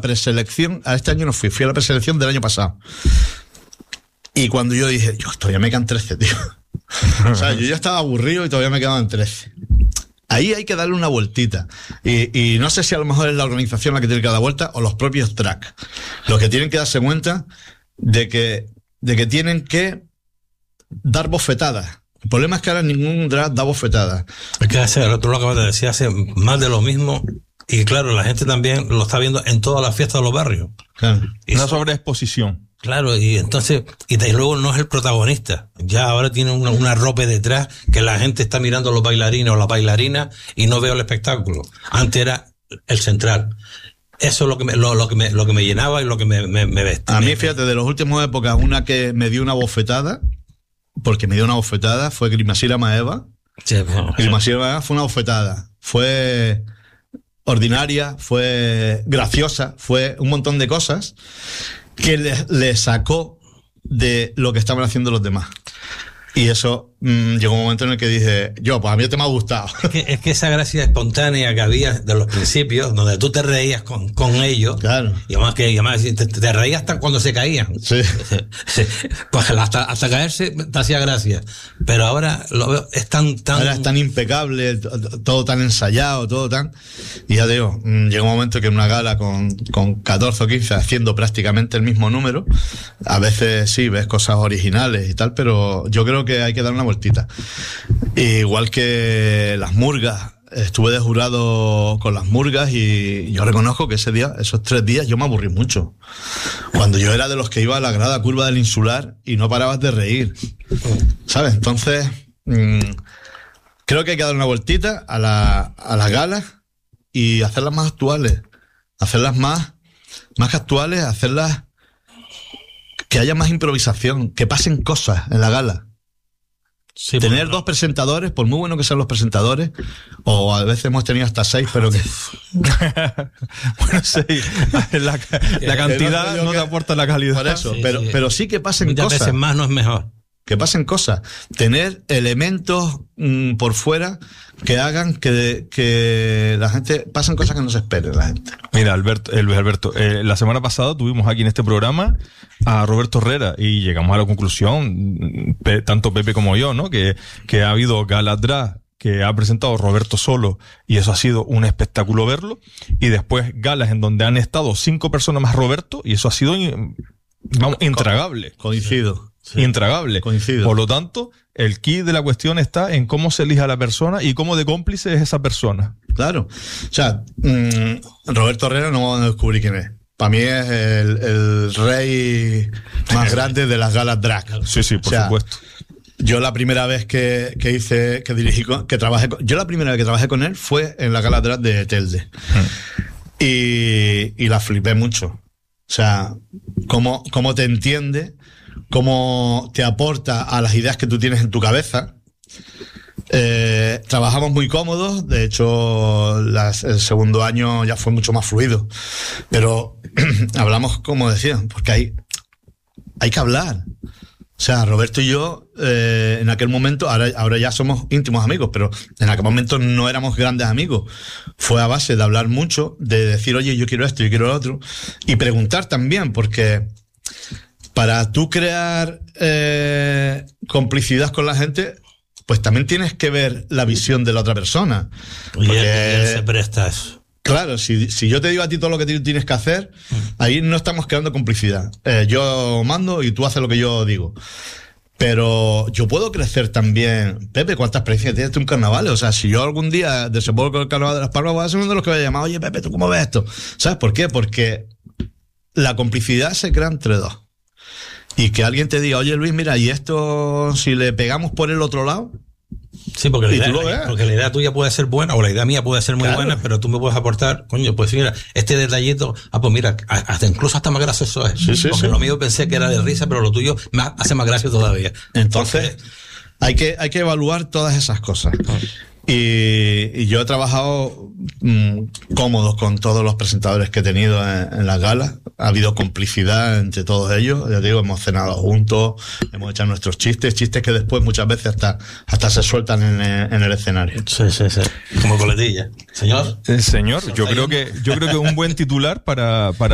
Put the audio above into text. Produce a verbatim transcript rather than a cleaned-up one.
preselección, a este año no fui, fui a la preselección del año pasado. Y cuando yo dije, yo todavía me quedan trece, tío. O sea, yo ya estaba aburrido y todavía me quedaban trece. Ahí hay que darle una vueltita. Y, y no sé si a lo mejor es la organización la que tiene que dar la vuelta o los propios tracks. Los que tienen que darse cuenta de que, de que tienen que dar bofetadas. El problema es que ahora ningún drag da bofetadas. Es que hace, tú lo acabas de decir, hace más de lo mismo. Y claro, la gente también lo está viendo en todas las fiestas de los barrios. Claro. Y una sobreexposición. Claro, y entonces, y, y luego no es el protagonista. Ya ahora tiene una, una ropa detrás que la gente está mirando a los bailarines o las bailarinas y no veo el espectáculo. Antes era el central. Eso es lo que me, lo, lo que me, lo que me llenaba y lo que me, me, me vestía. A mí, fíjate, de las últimas épocas, una que me dio una bofetada, porque me dio una bofetada, fue Grimasira Maeva. Sí, bueno, Grimasira Maeva fue una bofetada. Fue ordinaria, fue graciosa, fue un montón de cosas que le, le sacó de lo que estaban haciendo los demás. Y eso, mmm, llegó un momento en el que dije, yo, pues a mí te me ha gustado. Es que, es que esa gracia espontánea que había de los principios, donde tú te reías con, con ellos. Claro. Y además que y además te, te reías hasta cuando se caían. Sí. Pues hasta, hasta caerse te hacía gracia. Pero ahora lo veo, es tan, tan... Ahora es tan impecable, todo tan ensayado, todo tan... Y ya te digo, llega un momento que en una gala con, con catorce o quince haciendo prácticamente el mismo número, a veces sí, ves cosas originales y tal, pero yo creo que hay que dar una vueltita. Igual que las murgas, estuve de jurado con las murgas y yo reconozco que ese día, esos tres días, yo me aburrí mucho. Cuando yo era de los que iba a la grada curva del Insular y no parabas de reír, ¿sabes? Entonces, mmm, creo que hay que dar una vueltita a, la, a las galas y hacerlas más actuales, hacerlas más, más que actuales, hacerlas que haya más improvisación, que pasen cosas en la gala. Sí, tener dos presentadores, por muy bueno que sean los presentadores, o a veces hemos tenido hasta seis, pero que... bueno, seis. La, la cantidad no te aporta la calidad. Por eso, sí, pero, sí. pero sí que pasen Muchas cosas. veces más no es mejor. Que pasen cosas. Tener elementos mmm, por fuera que hagan que, que la gente... Pasen cosas que no se espere la gente. Mira, Alberto, eh, Luis Alberto, eh, la semana pasada tuvimos aquí en este programa a Roberto Herrera y llegamos a la conclusión, pe, tanto Pepe como yo, ¿no? Que, que ha habido galas drag que ha presentado Roberto solo y eso ha sido un espectáculo verlo, y después galas en donde han estado cinco personas más Roberto y eso ha sido, vamos, intragable. Coincido. Sí. Intragable. Coincido. Por lo tanto, el key de la cuestión está en cómo se elige a la persona y cómo de cómplice es esa persona. Claro. O sea, mmm, Roberto Herrera no vamos a descubrir quién es. Para mí es el, el rey más grande de las galas drag. Sí, sí, por o sea, supuesto. Yo la primera vez que, que hice, que dirigí, con, que trabajé con, yo la primera vez que trabajé con él fue en la gala drag de Telde. Hmm. Y, y la flipé mucho. O sea, cómo, cómo te entiende, cómo te aporta a las ideas que tú tienes en tu cabeza. Eh, trabajamos muy cómodos, de hecho las, el segundo año ya fue mucho más fluido, pero hablamos, como decía, porque hay, hay que hablar. O sea, Roberto y yo eh, en aquel momento, ahora, ahora ya somos íntimos amigos, pero en aquel momento no éramos grandes amigos. Fue a base de hablar mucho, de decir, oye, yo quiero esto, yo quiero lo otro, y preguntar también, porque para tú crear eh, complicidad con la gente, pues también tienes que ver la visión de la otra persona. Y porque, él, él se presta a eso. Claro, si, si yo te digo a ti todo lo que tienes que hacer, mm. ahí no estamos creando complicidad. Eh, yo mando y tú haces lo que yo digo. Pero yo puedo crecer también. Pepe, ¿cuánta experiencia tienes tú en carnavales? O sea, si yo algún día desembolco con el carnaval de las Palmas, voy a ser uno de los que voy a llamar, oye, Pepe, ¿tú cómo ves esto? ¿Sabes por qué? Porque la complicidad se crea entre dos. Y que alguien te diga, oye Luis, mira, y esto si le pegamos por el otro lado. Sí, porque la, idea, porque la idea tuya puede ser buena o la idea mía puede ser muy claro. buena, pero tú me puedes aportar, coño, pues mira, este detallito, ah, pues mira, hasta incluso hasta más gracioso es. Sí, sí, porque sí. lo mío pensé que era de risa, pero lo tuyo me hace más gracia todavía. Entonces, porque... hay que hay que evaluar todas esas cosas. Y, y yo he trabajado mmm, cómodos con todos los presentadores que he tenido en, en las galas. Ha habido complicidad entre todos ellos. Ya te digo, hemos cenado juntos, hemos hecho nuestros chistes, chistes que después muchas veces hasta, hasta se sueltan en, en el escenario. Sí, sí, sí. Como coletilla. Señor. Eh, señor, yo creo que, yo creo que un buen titular para, para